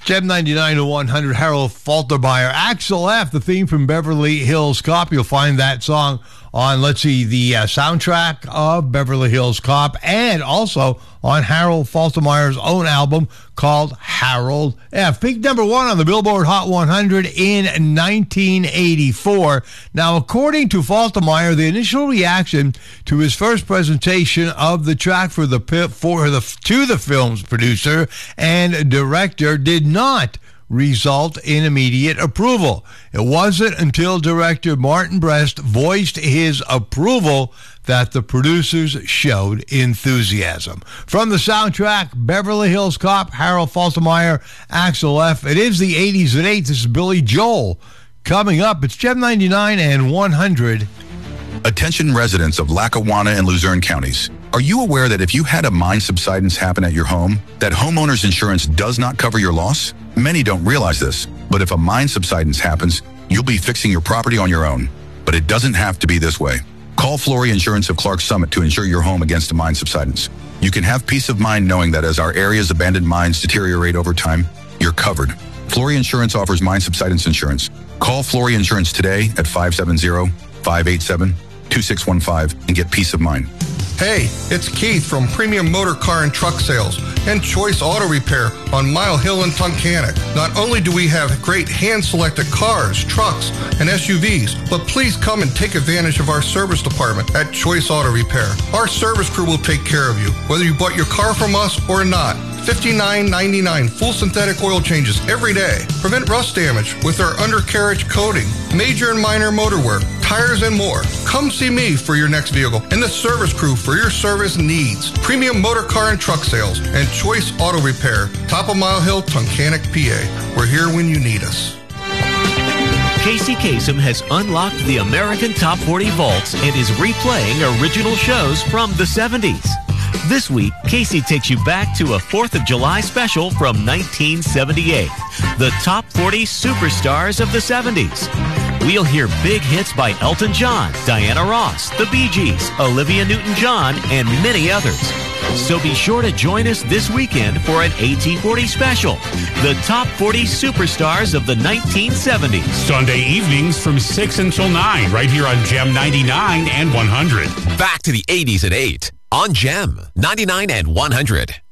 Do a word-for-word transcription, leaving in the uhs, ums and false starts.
Gem ninety-nine to one hundred, Harold Faltermeyer. Axel F, the theme from Beverly Hills Cop. You'll find that song on, let's see, the uh, soundtrack of Beverly Hills Cop, and also on Harold Faltermeyer's own album called Harold F. Peaked number one on the Billboard Hot one hundred in nineteen eighty-four. Now, according to Faltermeyer, the initial reaction to his first presentation of the track for the for the to the film's producer and director did not result in immediate approval. It wasn't until director Martin Brest voiced his approval that the producers showed enthusiasm. From the soundtrack, Beverly Hills Cop, Harold Faltermeyer, Axel F. It is the eighties at eight. This is Billy Joel. Coming up, it's Gem ninety-nine and one hundred. Attention residents of Lackawanna and Luzerne counties. Are you aware that if you had a mine subsidence happen at your home, that homeowner's insurance does not cover your loss? Many don't realize this, but if a mine subsidence happens, you'll be fixing your property on your own. But it doesn't have to be this way. Call Flory Insurance of Clark Summit to insure your home against a mine subsidence. You can have peace of mind knowing that as our area's abandoned mines deteriorate over time, you're covered. Flory Insurance offers mine subsidence insurance. Call Flory Insurance today at five seven zero, five eight seven, two six one five and get peace of mind. Hey, it's Keith from Premium Motor Car and Truck Sales and Choice Auto Repair on Mile Hill in Tunkhannock. Not only do we have great hand-selected cars, trucks, and S U Vs, but please come and take advantage of our service department at Choice Auto Repair. Our service crew will take care of you, whether you bought your car from us or not. fifty-nine ninety-nine full synthetic oil changes every day. Prevent rust damage with our undercarriage coating, major and minor motor wear, tires, and more. Come see me for your next vehicle and the service crew for your service needs. Premium Motor Car and Truck Sales and Choice Auto Repair, top of Mile Hill, Tunkhannock, P A. We're here when you need us. Casey Kasem has unlocked the American Top forty Vaults and is replaying original shows from the seventies. This week, Casey takes you back to a fourth of July special from nineteen seventy-eight, the Top forty Superstars of the seventies. We'll hear big hits by Elton John, Diana Ross, the Bee Gees, Olivia Newton-John, and many others. So be sure to join us this weekend for an A T forty special, the Top forty Superstars of the nineteen seventies. Sunday evenings from six until nine, right here on Gem ninety-nine and one hundred. Back to the eighties at eight on Gem ninety-nine and one hundred.